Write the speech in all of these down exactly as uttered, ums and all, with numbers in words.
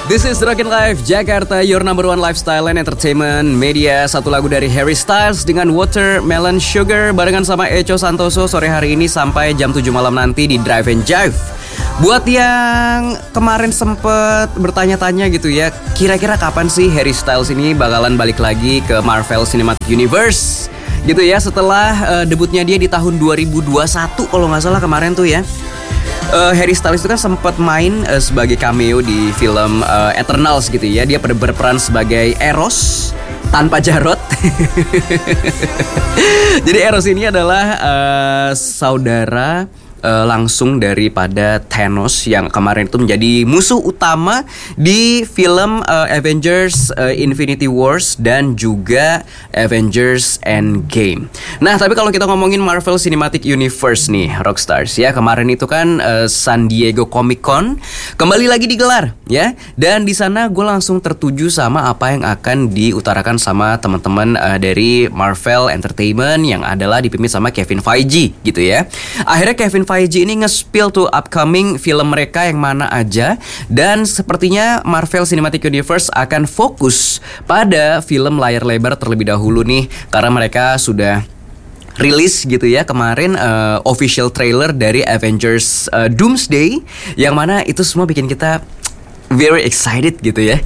This is Rockin' Life Jakarta, your number one lifestyle and entertainment media. Satu lagu dari Harry Styles dengan Watermelon Sugar barengan sama Echo Santoso sore hari ini sampai jam tujuh malam nanti di Drive and Jive. Buat yang kemarin sempet bertanya-tanya gitu ya, kira-kira kapan sih Harry Styles ini bakalan balik lagi ke Marvel Cinematic Universe gitu ya, setelah uh, debutnya dia di tahun dua ribu dua puluh satu kalau gak salah kemarin tuh ya. Uh, Harry Styles itu kan sempat main uh, sebagai cameo di film uh, Eternals gitu ya. Dia ber- berperan sebagai Eros tanpa Jarod. Jadi Eros ini adalah uh, saudara uh, langsung daripada Thanos yang kemarin itu menjadi musuh utama di film uh, Avengers uh, Infinity Wars dan juga Avengers Endgame. Nah, tapi kalau kita ngomongin Marvel Cinematic Universe nih, Rockstars ya, kemarin itu kan uh, San Diego Comic Con kembali lagi digelar ya, dan di sana gue langsung tertuju sama apa yang akan diutarakan sama teman-teman uh, dari Marvel Entertainment yang adalah dipimpin sama Kevin Feige gitu ya. Akhirnya Kevin Feige ini nge-spill tuh upcoming film mereka yang mana aja, dan sepertinya Marvel Cinematic Universe akan fokus pada film layar lebar terlebih dahulu nih, karena mereka sudah rilis gitu ya kemarin uh, official trailer dari Avengers uh, Doomsday, yang mana itu semua bikin kita very excited gitu ya.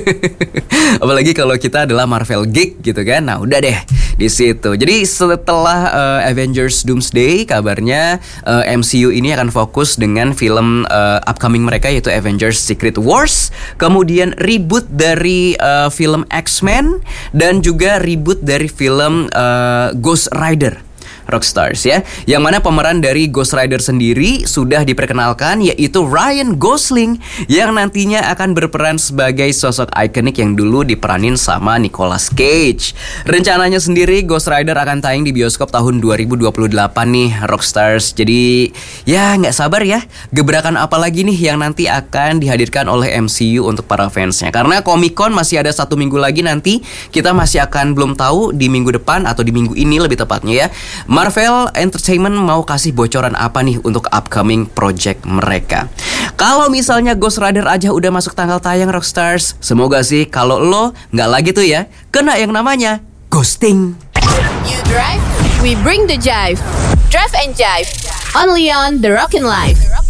Apalagi kalau kita adalah Marvel geek gitu kan. Nah, udah deh di situ. Jadi setelah uh, Avengers Doomsday, kabarnya uh, M C U ini akan fokus dengan film uh, upcoming mereka yaitu Avengers Secret Wars, kemudian reboot dari uh, film X-Men dan juga reboot dari film uh, Ghost Rider. Rockstars ya, yang mana pemeran dari Ghost Rider sendiri sudah diperkenalkan, yaitu Ryan Gosling yang nantinya akan berperan sebagai sosok ikonik yang dulu diperanin sama Nicolas Cage. Rencananya sendiri Ghost Rider akan tayang di bioskop tahun dua ribu dua puluh delapan nih, Rockstars. Jadi ya nggak sabar ya, gebrakan apa lagi nih yang nanti akan dihadirkan oleh M C U untuk para fansnya. Karena Comic Con masih ada satu minggu lagi nanti, kita masih akan belum tahu di minggu depan atau di minggu ini lebih tepatnya ya, Marvel Entertainment mau kasih bocoran apa nih untuk upcoming project mereka. Kalau misalnya Ghost Rider aja udah masuk tanggal tayang, Rockstars, semoga sih kalau lo nggak lagi tuh ya kena yang namanya ghosting. You drive, we bring the jive. Drive and Jive, only on The Rockin' Life.